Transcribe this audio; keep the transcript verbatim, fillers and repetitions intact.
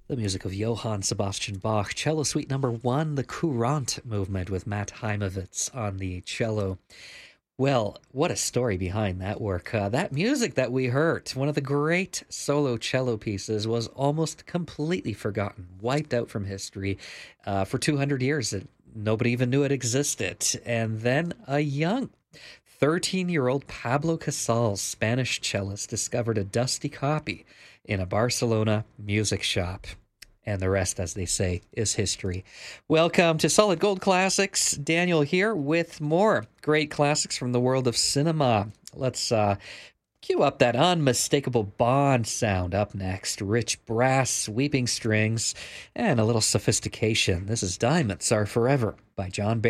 The music of Johann Sebastian Bach, Cello Suite Number One, the Courant movement with Matt Heimovitz on the cello. Well, what a story behind that work. Uh, that music that we heard, one of the great solo cello pieces, was almost completely forgotten, wiped out from history uh, for two hundred years. It, nobody even knew it existed. And then a young thirteen-year-old Pablo Casals, Spanish cellist, discovered a dusty copy in a Barcelona music shop. And the rest, as they say, is history. Welcome to Solid Gold Classics. Daniel here with more great classics from the world of cinema. Let's uh, cue up that unmistakable Bond sound up next. Rich brass, sweeping strings, and a little sophistication. This is Diamonds Are Forever by John Barry.